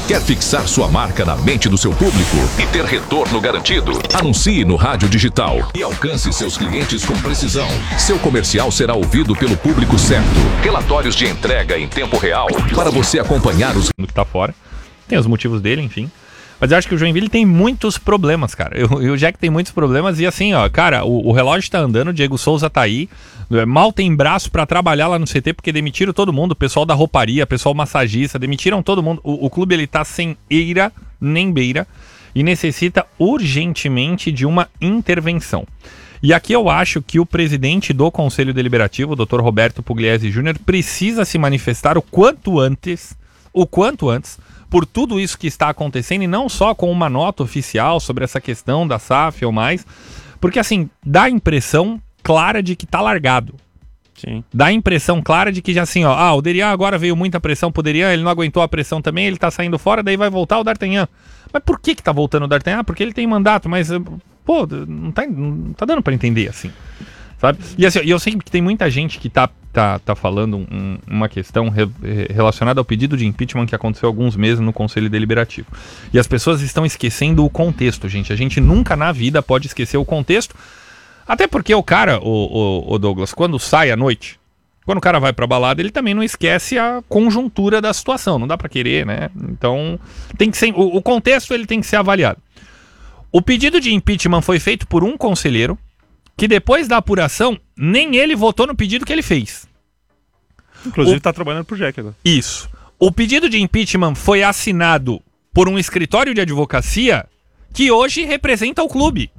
Quer fixar sua marca na mente do seu público e ter retorno garantido? Anuncie no rádio digital e alcance seus clientes com precisão. Seu comercial será ouvido pelo público certo. Relatórios de entrega em tempo real para você acompanhar os... que tá fora. Tem os motivos dele, enfim. Mas eu acho que o Joinville tem muitos problemas, cara. O Jack tem muitos problemas e assim, ó, cara, o relógio tá andando, o Diego Souza tá aí, mal tem braço pra trabalhar lá no CT porque demitiram todo mundo, o pessoal da rouparia, o pessoal massagista, demitiram todo mundo. O clube, ele tá sem eira nem beira e necessita urgentemente de uma intervenção. E aqui eu acho que o presidente do Conselho Deliberativo, o Dr. Roberto Pugliese Jr., precisa se manifestar o quanto antes, por tudo isso que está acontecendo, e não só com uma nota oficial sobre essa questão da SAF ou mais, porque assim, dá a impressão clara de que tá largado. Sim. Dá a impressão clara de que já assim, ó, o Derian agora veio muita pressão pro Derian, ele não aguentou a pressão também, ele tá saindo fora, daí vai voltar o D'Artagnan. Mas por que tá voltando o D'Artagnan? Porque ele tem mandato, mas, pô, não tá dando pra entender assim, sabe? E assim, eu sei que tem muita gente que tá falando uma questão relacionada ao pedido de impeachment que aconteceu há alguns meses no Conselho Deliberativo. E as pessoas estão esquecendo o contexto, gente. A gente nunca na vida pode esquecer o contexto. Até porque o cara, o Douglas, quando sai à noite, quando o cara vai pra balada, ele também não esquece a conjuntura da situação. Não dá pra querer, né? Então, tem que ser, o contexto ele tem que ser avaliado. O pedido de impeachment foi feito por um conselheiro que depois da apuração, nem ele votou no pedido que ele fez. Inclusive tá trabalhando pro Jack agora. Isso. O pedido de impeachment foi assinado por um escritório de advocacia que hoje representa o clube.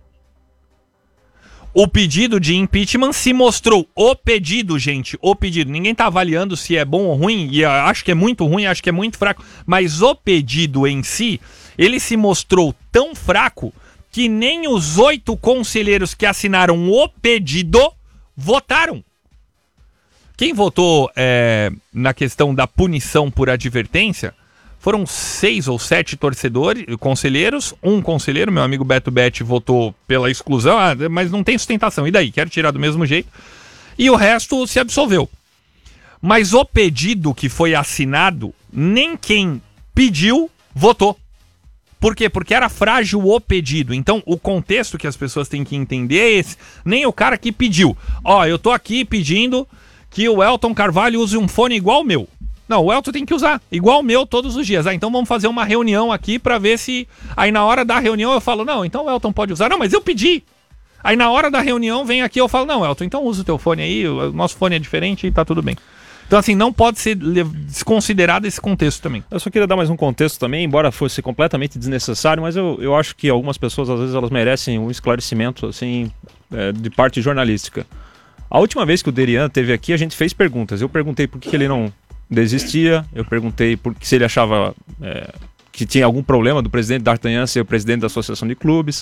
O pedido de impeachment se mostrou o pedido, gente, o pedido. Ninguém tá avaliando se é bom ou ruim, e eu acho que é muito ruim, acho que é muito fraco, mas o pedido em si, ele se mostrou tão fraco que nem os 8 conselheiros que assinaram o pedido votaram. Quem votou na questão da punição por advertência foram 6 ou 7 conselheiros. Um conselheiro, meu amigo Beto Betti, votou pela exclusão, mas não tem sustentação. E daí? Quero tirar do mesmo jeito. E o resto se absolveu. Mas o pedido que foi assinado, nem quem pediu votou. Por quê? Porque era frágil o pedido. Então, o contexto que as pessoas têm que entender é esse. Nem o cara que pediu. Eu tô aqui pedindo que o Elton Carvalho use um fone igual o meu. Não, o Elton tem que usar igual o meu todos os dias. Então vamos fazer uma reunião aqui pra ver se... Aí na hora da reunião eu falo, não, então o Elton pode usar. Não, mas eu pedi. Aí na hora da reunião vem aqui eu falo, não, Elton, então usa o teu fone aí, o nosso fone é diferente e tá tudo bem. Então, assim, não pode ser desconsiderado esse contexto também. Eu só queria dar mais um contexto também, embora fosse completamente desnecessário, mas eu acho que algumas pessoas, às vezes, elas merecem um esclarecimento, assim, de parte jornalística. A última vez que o Derian esteve aqui, a gente fez perguntas. Eu perguntei por que ele não desistia, eu perguntei se ele achava que tinha algum problema do presidente D'Artagnan ser o presidente da Associação de Clubes,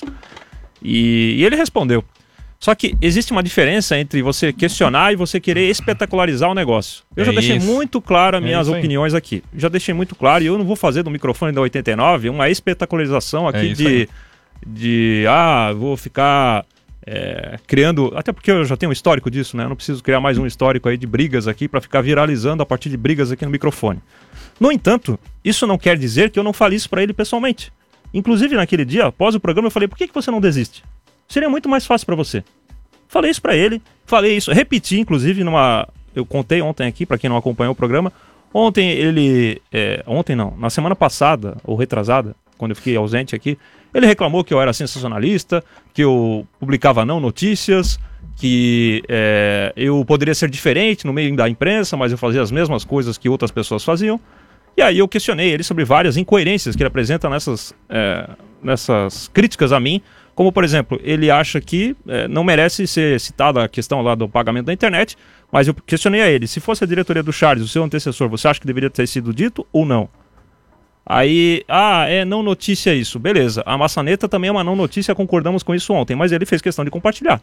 e ele respondeu. Só que existe uma diferença entre você questionar e você querer espetacularizar o negócio. Eu já deixei muito claro as minhas opiniões aqui. Já deixei muito claro, e eu não vou fazer do microfone da 89 uma espetacularização aqui vou ficar criando... Até porque eu já tenho um histórico disso, né? Eu não preciso criar mais um histórico aí de brigas aqui para ficar viralizando a partir de brigas aqui no microfone. No entanto, isso não quer dizer que eu não fale isso para ele pessoalmente. Inclusive, naquele dia, após o programa, eu falei, por que você não desiste? Seria muito mais fácil para você. Falei isso para ele, repeti, inclusive, eu contei ontem aqui, para quem não acompanhou o programa. Ontem na semana passada, ou retrasada, quando eu fiquei ausente aqui, ele reclamou que eu era sensacionalista, que eu publicava não notícias, que eu poderia ser diferente no meio da imprensa, mas eu fazia as mesmas coisas que outras pessoas faziam. E aí eu questionei ele sobre várias incoerências que ele apresenta nessas críticas a mim, como, por exemplo, ele acha que não merece ser citada a questão lá do pagamento da internet, mas eu questionei a ele, se fosse a diretoria do Charles, o seu antecessor, você acha que deveria ter sido dito ou não? Aí, não notícia isso, beleza. A maçaneta também é uma não notícia, concordamos com isso ontem, mas ele fez questão de compartilhar.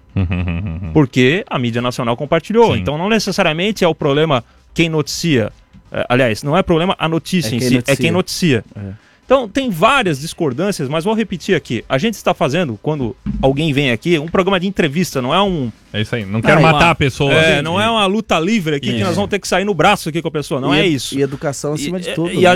Porque a mídia nacional compartilhou. Sim. Então não necessariamente é o problema quem noticia. Aliás, não é problema a notícia em si, é quem noticia. Então tem várias discordâncias, mas vou repetir aqui. A gente está fazendo, quando alguém vem aqui, um programa de entrevista, não é um... É isso aí, não quero matar a pessoa. Não é uma luta livre aqui que nós vamos ter que sair no braço aqui com a pessoa, não é isso. E educação acima de tudo.